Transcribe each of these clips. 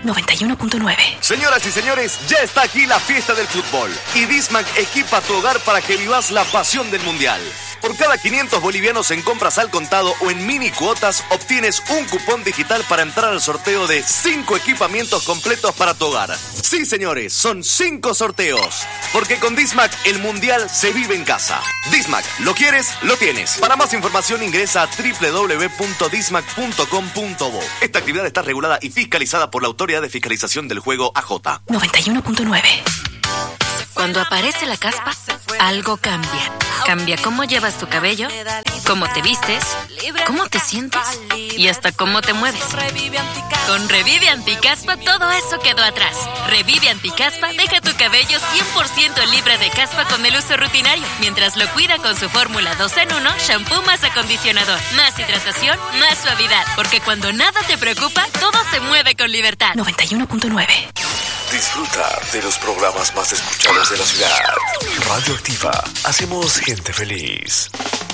91.9. Señoras y señores, ya está aquí la fiesta del fútbol. Y Dismac equipa tu hogar para que vivas la pasión del Mundial. Por cada 500 bolivianos en compras al contado o en mini cuotas, obtienes un cupón digital para entrar al sorteo de 5 equipamientos completos para tu hogar. Sí, señores, son 5 sorteos. Porque con Dismac el Mundial se vive en casa. Dismac, ¿lo quieres? Lo tienes. Para más información ingresa a www.dismac.com.bo. Esta actividad está regulada y fiscalizada por la Autoridad de Fiscalización del Juego AJ. 91.9. Cuando aparece la caspa, algo cambia. Cambia cómo llevas tu cabello, cómo te vistes, cómo te sientes y hasta cómo te mueves. Con Revive Anticaspa todo eso quedó atrás. Revive Anticaspa deja tu cabello 100% libre de caspa con el uso rutinario, mientras lo cuida con su fórmula 2 en 1, shampoo más acondicionador, más hidratación, más suavidad. Porque cuando nada te preocupa, todo se mueve con libertad. 91.9. Disfruta de los programas más escuchados de la ciudad. Radioactiva. Hacemos gente feliz.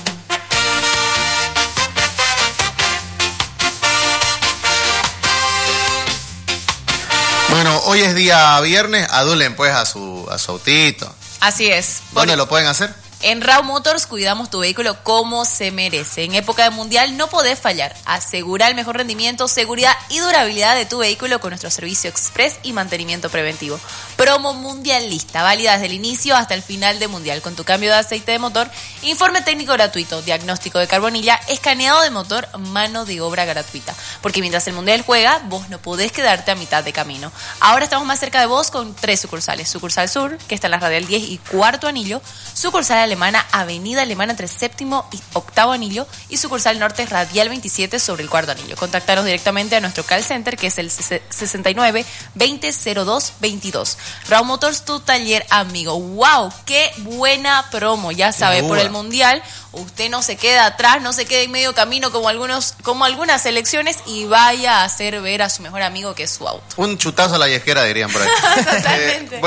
Bueno, hoy es día viernes. Adulen pues a su autito. Así es. ¿Dónde lo pueden hacer? En Raw Motors cuidamos tu vehículo como se merece. En época de mundial no podés fallar. Asegura el mejor rendimiento, seguridad y durabilidad de tu vehículo con nuestro servicio express y mantenimiento preventivo. Promo mundialista, válida desde el inicio hasta el final de mundial. Con tu cambio de aceite de motor, informe técnico gratuito, diagnóstico de carbonilla, escaneado de motor, mano de obra gratuita. Porque mientras el mundial juega, vos no podés quedarte a mitad de camino. Ahora estamos más cerca de vos con 3 sucursales. Sucursal Sur, que está en la Radial 10 y Cuarto Anillo. Sucursal Alemana, Avenida Alemana entre Séptimo y Octavo Anillo, y sucursal Norte, Radial 27 sobre el Cuarto Anillo. Contáctanos directamente a nuestro call center, que es el 69 20 02 22. Raw Motors, tu taller amigo. ¡Wow! ¡Qué buena promo! Ya sabe, por el Mundial, usted no se queda atrás, no se quede en medio camino como algunas selecciones, y vaya a hacer ver a su mejor amigo que es su auto. Un chutazo a la yesquera, dirían por ahí. Totalmente.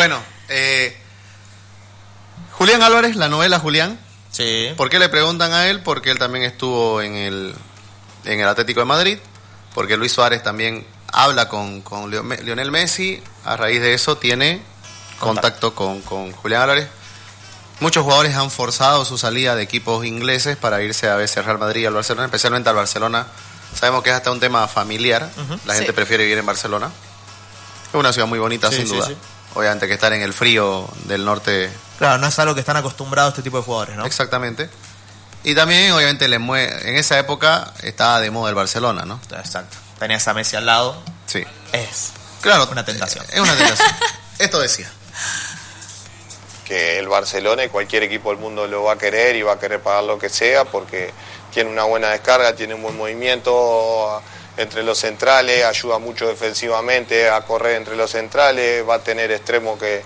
Julián Álvarez, la novela Julián. Sí. ¿Por qué le preguntan a él? Porque él también estuvo en el Atlético de Madrid. Porque Luis Suárez también habla con Lionel Messi. A raíz de eso tiene contacto con Julián Álvarez. Muchos jugadores han forzado su salida de equipos ingleses para irse a veces al Real Madrid y al Barcelona, especialmente al Barcelona. Sabemos que es hasta un tema familiar. La gente prefiere vivir en Barcelona. Es una ciudad muy bonita, sin duda. Sí. Obviamente que estar en el frío del norte. Claro, no es algo que están acostumbrados este tipo de jugadores, ¿no? Exactamente. Y también, obviamente, en esa época estaba de moda el Barcelona, ¿no? Exacto. Tenías a Messi al lado. Sí. Es una tentación. Es una tentación. Esto decía. Que el Barcelona y cualquier equipo del mundo lo va a querer y va a querer pagar lo que sea porque tiene una buena descarga, tiene un buen movimiento entre los centrales, ayuda mucho defensivamente a correr entre los centrales, va a tener extremos que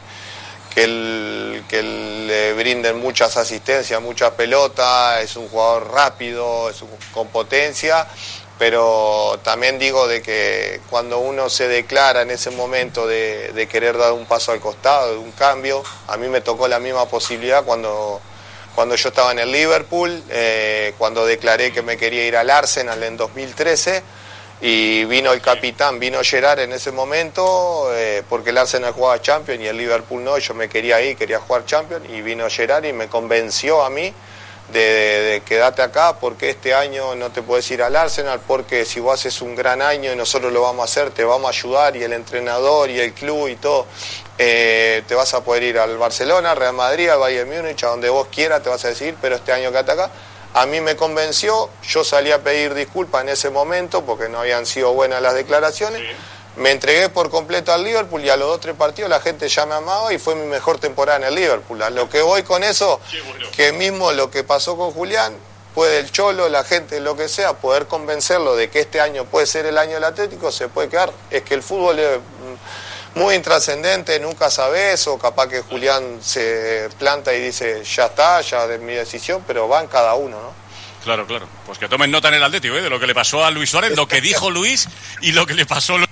le brinden muchas asistencias, muchas pelotas, es un jugador rápido, con potencia, pero también digo de que cuando uno se declara en ese momento de querer dar un paso al costado, de un cambio, a mí me tocó la misma posibilidad cuando yo estaba en el Liverpool, cuando declaré que me quería ir al Arsenal en 2013, y vino el capitán, vino Gerrard en ese momento, porque el Arsenal jugaba Champions y el Liverpool no, yo me quería ir, quería jugar Champions, y vino Gerrard y me convenció a mí de quedarte acá porque este año no te puedes ir al Arsenal, porque si vos haces un gran año y nosotros lo vamos a hacer, te vamos a ayudar, y el entrenador y el club y todo, te vas a poder ir al Barcelona, Real Madrid, al Bayern Múnich, a donde vos quieras te vas a decidir, pero este año quédate acá. A mí me convenció, yo salí a pedir disculpas en ese momento porque no habían sido buenas las declaraciones. Me entregué por completo al Liverpool y a los 2 o 3 partidos la gente ya me amaba y fue mi mejor temporada en el Liverpool. A lo que voy con eso, que mismo lo que pasó con Julián, puede el Cholo, la gente, lo que sea, poder convencerlo de que este año puede ser el año del Atlético, se puede quedar. Es que el fútbol es muy intrascendente, nunca sabes, o capaz que Julián se planta y dice, ya está, ya es mi decisión, pero van cada uno, ¿no? Claro. Pues que tomen nota en el Atlético, de lo que le pasó a Luis Suárez, lo que dijo Luis y lo que le pasó.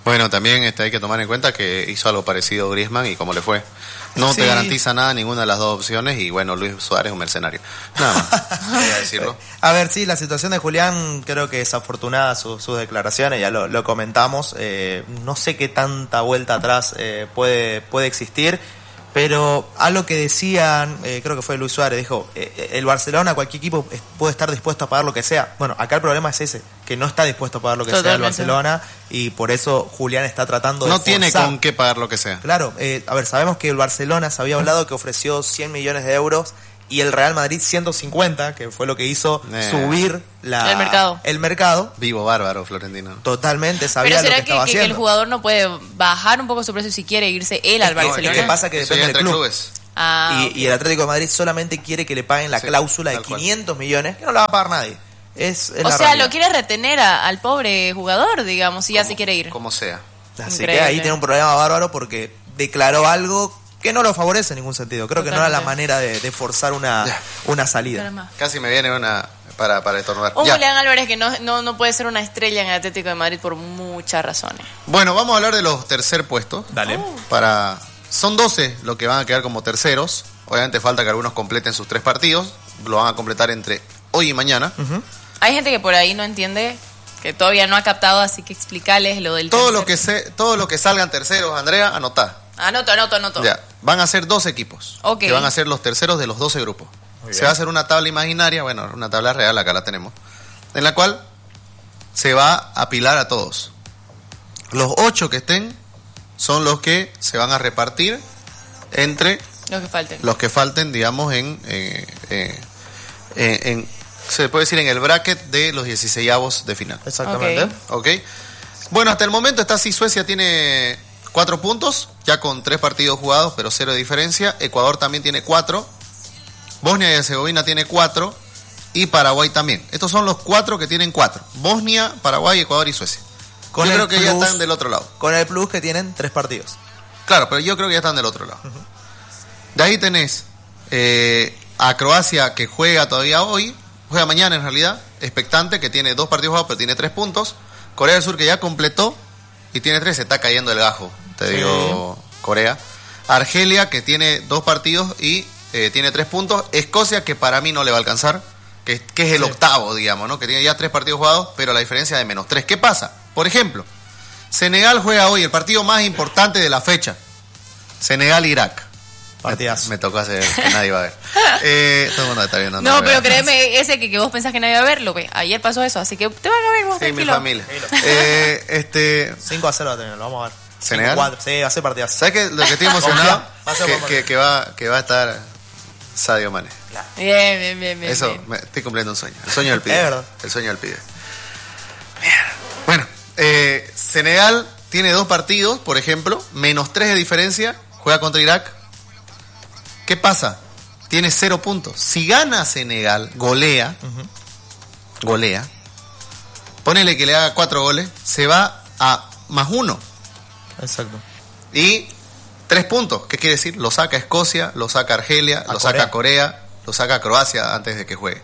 Bueno, también hay que tomar en cuenta que hizo algo parecido a Griezmann y cómo le fue. No Sí. te garantiza nada ninguna de las dos opciones y bueno, Luis Suárez es un mercenario. Nada más, voy a decirlo. A ver, sí, la situación de Julián creo que es afortunada sus declaraciones, ya lo comentamos. No sé qué tanta vuelta atrás puede existir, pero algo que decían, creo que fue Luis Suárez, dijo, el Barcelona, cualquier equipo puede estar dispuesto a pagar lo que sea. Bueno, acá el problema es ese, que no está dispuesto a pagar lo que sea el Totalmente. Barcelona y por eso Julián está tratando de No tiene forzar. con qué pagar lo que sea. Claro, a ver, sabemos que el Barcelona se había hablado que ofreció 100 millones de euros y el Real Madrid 150, que fue lo que hizo subir el mercado. Vivo bárbaro, Florentino. Totalmente, sabía Pero lo que será estaba que haciendo. el jugador no puede bajar un poco su precio si quiere irse él al Barcelona. Lo que pasa es que Eso depende ya del entre club. clubes. Y el Atlético de Madrid solamente quiere que le paguen la Sí, cláusula de tal cual. 500 millones, que no la va a pagar nadie. Es O la sea, realidad. lo quiere retener al pobre jugador, digamos, si ya se quiere ir. Como sea. Así Increíble. que ahí tiene un problema bárbaro porque declaró algo que no lo favorece en ningún sentido. Creo que no era la Totalmente. manera de forzar una salida. Casi me viene una para estornudar. Un Ya. Julián Álvarez que no puede ser una estrella en el Atlético de Madrid por muchas razones. Bueno, vamos a hablar de los tercer puestos. Dale. Son 12 los que van a quedar como terceros. Obviamente falta que algunos completen sus 3 partidos. Lo van a completar entre hoy y mañana. Hay gente que por ahí no entiende, que todavía no ha captado, así que explicarles lo del Todo tercer. lo que salgan terceros, Andrea, anotá. Anoto. Ya, van a ser 12 equipos. Ok. Que van a ser los terceros de los 12 grupos. Se va a hacer una tabla imaginaria, bueno, una tabla real, acá la tenemos, en la cual se va a apilar a todos. Los 8 que estén son los que se van a repartir entre Los que falten. los que falten, digamos, se puede decir en el bracket de los 16avos de final. Exactamente. ¿Ok? Bueno, hasta el momento está así. Suecia tiene 4 puntos, ya con 3 partidos jugados, pero 0 de diferencia. Ecuador también tiene 4. Bosnia y Herzegovina tiene 4. Y Paraguay también. Estos son los 4 que tienen 4. Bosnia, Paraguay, Ecuador y Suecia. Yo creo que ya están del otro lado. Con el plus que tienen 3 partidos. Claro, pero yo creo que ya están del otro lado. De ahí tenés a Croacia, que juega todavía hoy, juega mañana en realidad, expectante, que tiene 2 partidos jugados, pero tiene 3 puntos. Corea del Sur, que ya completó y tiene 3, se está cayendo el gajo, te digo, Corea. Argelia, que tiene 2 partidos y tiene 3 puntos. Escocia, que para mí no le va a alcanzar, que es el octavo, digamos, ¿no? Que tiene ya 3 partidos jugados, pero la diferencia de -3. ¿Qué pasa? Por ejemplo, Senegal juega hoy el partido más importante de la fecha. Senegal-Irak. Partidazo. Me tocó hacer que nadie va a ver. Todo el mundo está viendo. No, me pero vean. créeme, ese que vos pensás que nadie va a verlo, ve. Ayer pasó eso, así que te van a ver vos, Sí, mi tranquilo. familia. 5-0 va a tener, lo vamos a ver. ¿Senegal? 5-4, sí, va a ser partidazo. ¿Sabes qué? Lo que estoy emocionado Confía. que va a estar Sadio Mané. Bien. Eso, bien. estoy cumpliendo un sueño. El sueño del pibe. Es verdad. El sueño del pibe. Bueno, Senegal tiene 2 partidos, por ejemplo, -3 de diferencia, juega contra Irak. ¿Qué pasa? Tiene 0 puntos. Si gana Senegal, golea, ponele que le haga 4 goles, se va a +1 Exacto. y 3 puntos. ¿Qué quiere decir? Lo saca Escocia, lo saca Argelia, lo saca Corea, lo saca Croacia antes de que juegue.